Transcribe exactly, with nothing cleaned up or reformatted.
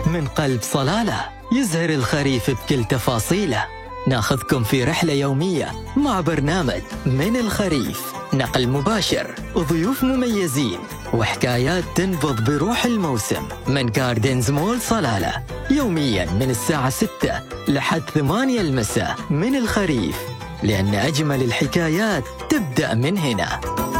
من قلب صلالة يزهر الخريف بكل تفاصيله. ناخذكم في رحلة يومية مع برنامج من الخريف، نقل مباشر وضيوف مميزين وحكايات تنبض بروح الموسم من جاردنز مول صلالة، يوميا من الساعة ستة لحد ثمانية المساء. من الخريف، لأن أجمل الحكايات تبدأ من هنا.